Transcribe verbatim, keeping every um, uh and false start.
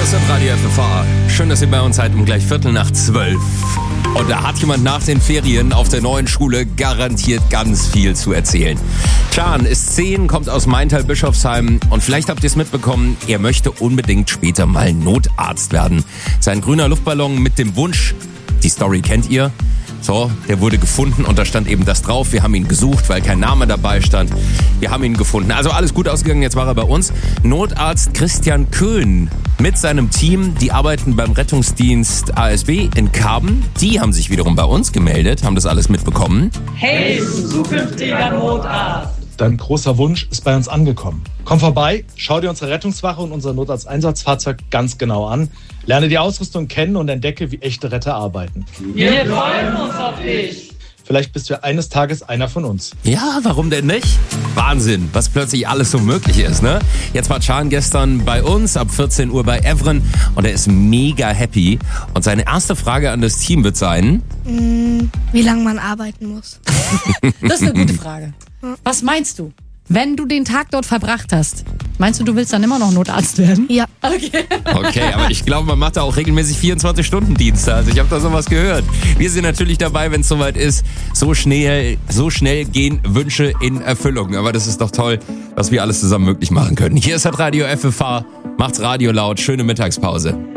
ist das Radio F V A. Schön, dass ihr bei uns seid um gleich Viertel nach zwölf. Und da hat jemand nach den Ferien auf der neuen Schule garantiert ganz viel zu erzählen. Can ist zehn, kommt aus Maintal-Bischofsheim und vielleicht habt ihr es mitbekommen, er möchte unbedingt später mal Notarzt werden. Sein grüner Luftballon mit dem Wunsch, die Story kennt ihr. So, der wurde gefunden und da stand eben das drauf. Wir haben ihn gesucht, weil kein Name dabei stand. Wir haben ihn gefunden. Also alles gut ausgegangen, jetzt war er bei uns. Notarzt Christian Köhn mit seinem Team, die arbeiten beim Rettungsdienst A S B in Karben. Die haben sich wiederum bei uns gemeldet, haben das alles mitbekommen. Hey, zukünftiger Notarzt! Dein großer Wunsch ist bei uns angekommen. Komm vorbei, schau dir unsere Rettungswache und unser Notarzteinsatzfahrzeug ganz genau an. Lerne die Ausrüstung kennen und entdecke, wie echte Retter arbeiten. Wir freuen uns auf dich! Vielleicht bist du eines Tages einer von uns. Ja, warum denn nicht? Wahnsinn, was plötzlich alles so möglich ist, ne? Jetzt war Can gestern bei uns, ab vierzehn Uhr bei Evren und er ist mega happy. Und seine erste Frage an das Team wird sein... Wie lange man arbeiten muss. Das ist eine gute Frage. Was meinst du, wenn du den Tag dort verbracht hast? Meinst du, du willst dann immer noch Notarzt werden? Ja. Okay. Okay, aber ich glaube, man macht da auch regelmäßig vierundzwanzig-Stunden-Dienste. Also ich habe da sowas gehört. Wir sind natürlich dabei, wenn es soweit ist. So schnell, so schnell gehen Wünsche in Erfüllung. Aber das ist doch toll, was wir alles zusammen möglich machen können. Hier ist das Radio F V A. Macht's Radio laut. Schöne Mittagspause.